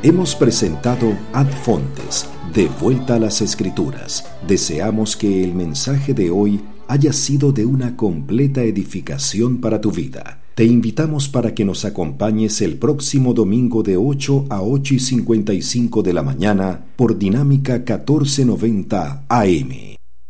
Hemos presentado Ad Fontes, de vuelta a las Escrituras. Deseamos que el mensaje de hoy haya sido de una completa edificación para tu vida. Te invitamos para que nos acompañes el próximo domingo de 8 a 8:55 de la mañana por Dinámica 1490 AM.